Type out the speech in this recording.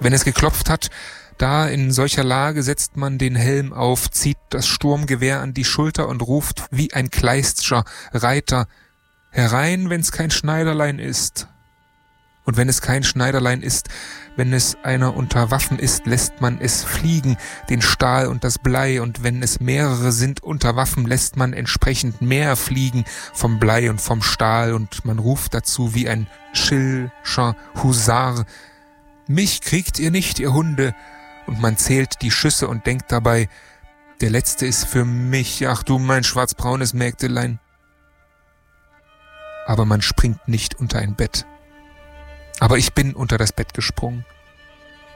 Wenn es geklopft hat, da in solcher Lage setzt man den Helm auf, zieht das Sturmgewehr an die Schulter und ruft wie ein Kleistscher Reiter: Herein, wenn's kein Schneiderlein ist. Und wenn es kein Schneiderlein ist, wenn es einer unter Waffen ist, lässt man es fliegen, den Stahl und das Blei, und wenn es mehrere sind unter Waffen, lässt man entsprechend mehr fliegen vom Blei und vom Stahl, und man ruft dazu wie ein Schilscher Husar: Mich kriegt ihr nicht, ihr Hunde, und man zählt die Schüsse und denkt dabei: Der letzte ist für mich, ach du mein schwarzbraunes Mägdelein. Aber man springt nicht unter ein Bett. Aber ich bin unter das Bett gesprungen.